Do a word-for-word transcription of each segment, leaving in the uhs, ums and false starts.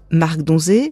Marc Donzé,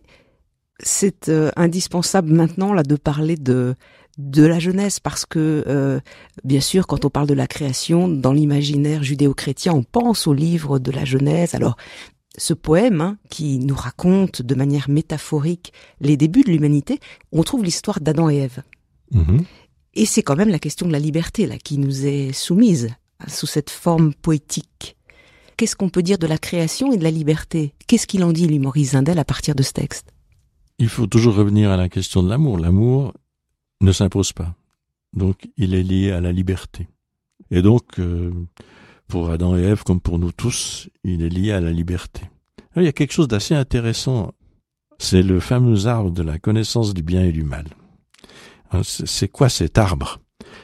c'est euh, indispensable maintenant là de parler de de la Genèse parce que euh, bien sûr quand on parle de la création dans l'imaginaire judéo-chrétien, on pense au livre de la Genèse. Alors ce poème hein, qui nous raconte de manière métaphorique les débuts de l'humanité, on trouve l'histoire d'Adam et Ève. Mmh. Et c'est quand même la question de la liberté là qui nous est soumise sous cette forme poétique. Qu'est-ce qu'on peut dire de la création et de la liberté? Qu'est-ce qu'il en dit, lui, Maurice Zindel, à partir de ce texte? Il faut toujours revenir à la question de l'amour. L'amour ne s'impose pas. Donc, il est lié à la liberté. Et donc, euh, pour Adam et Ève, comme pour nous tous, il est lié à la liberté. Alors, il y a quelque chose d'assez intéressant. C'est le fameux arbre de la connaissance du bien et du mal. Alors, c'est quoi cet arbre?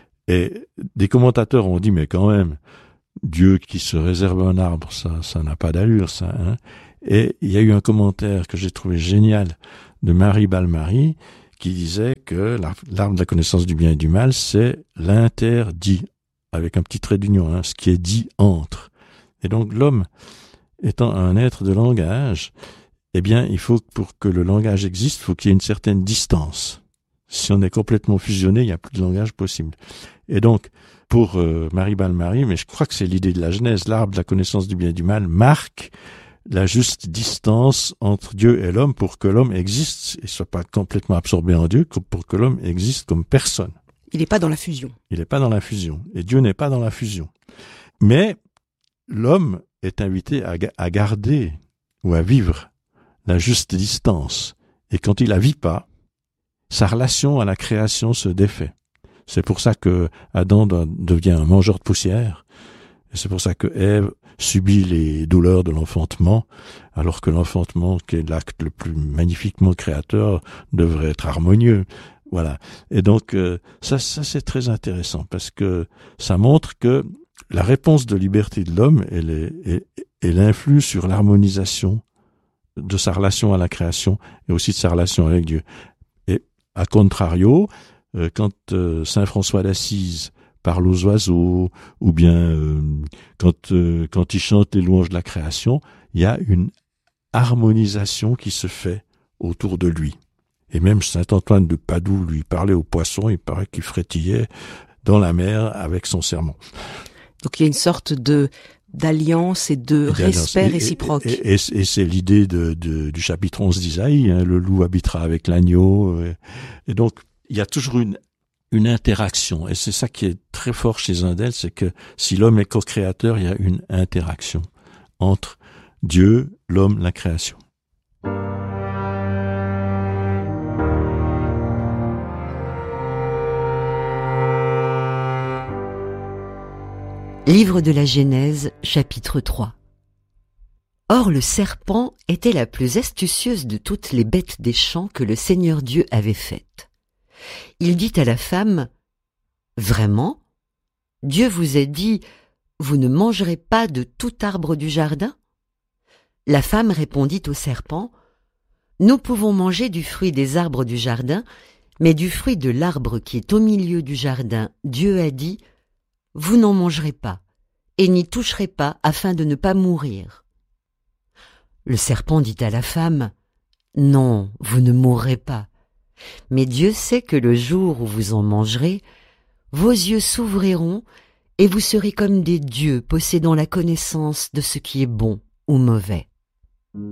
Et des commentateurs ont dit, mais quand même, Dieu qui se réserve un arbre, ça, ça n'a pas d'allure, ça, hein. Et il y a eu un commentaire que j'ai trouvé génial de Marie Balmary qui disait que l'arbre de la connaissance du bien et du mal, c'est l'interdit, avec un petit trait d'union, hein, ce qui est dit entre. Et donc l'homme, étant un être de langage, eh bien, il faut, pour que le langage existe, il faut qu'il y ait une certaine distance. Si on est complètement fusionné, il n'y a plus de langage possible. Et donc, pour euh, Marie Balmary, mais je crois que c'est l'idée de la Genèse, l'arbre de la connaissance du bien et du mal marque la juste distance entre Dieu et l'homme pour que l'homme existe et soit pas complètement absorbé en Dieu, pour que l'homme existe comme personne. Il n'est pas dans la fusion. Il n'est pas dans la fusion. Et Dieu n'est pas dans la fusion. Mais l'homme est invité à, à garder ou à vivre la juste distance. Et quand il la vit pas, sa relation à la création se défait. C'est pour ça que Adam devient un mangeur de poussière. Et c'est pour ça que Ève subit les douleurs de l'enfantement, alors que l'enfantement, qui est l'acte le plus magnifiquement créateur, devrait être harmonieux. Voilà. Et donc, euh, ça, ça c'est très intéressant, parce que ça montre que la réponse de liberté de l'homme, elle, est, elle, elle influe sur l'harmonisation de sa relation à la création et aussi de sa relation avec Dieu. Et à contrario, euh, quand euh, saint François d'Assise parle aux oiseaux, ou bien euh, quand euh, quand il chante les louanges de la création, il y a une harmonisation qui se fait autour de lui. Et même saint Antoine de Padoue lui parlait aux poissons, il paraît qu'il frétillait dans la mer avec son sermon. Donc il y a une sorte de d'alliance et de et respect et, réciproque. Et, et, et, et c'est l'idée de, de, du chapitre onze d'Isaïe, hein, le loup habitera avec l'agneau. Et, et donc il y a toujours une une interaction, et c'est ça qui est très fort chez Zindel, c'est que si l'homme est co-créateur, il y a une interaction entre Dieu, l'homme, la création. Livre de la Genèse, chapitre trois. Or le serpent était la plus astucieuse de toutes les bêtes des champs que le Seigneur Dieu avait faites. Il dit à la femme, « Vraiment, Dieu vous a dit, vous ne mangerez pas de tout arbre du jardin ?» La femme répondit au serpent, « Nous pouvons manger du fruit des arbres du jardin, mais du fruit de l'arbre qui est au milieu du jardin, Dieu a dit, « Vous n'en mangerez pas, et n'y toucherez pas afin de ne pas mourir. » Le serpent dit à la femme, « Non, vous ne mourrez pas. Mais Dieu sait que le jour où vous en mangerez, vos yeux s'ouvriront et vous serez comme des dieux possédant la connaissance de ce qui est bon ou mauvais.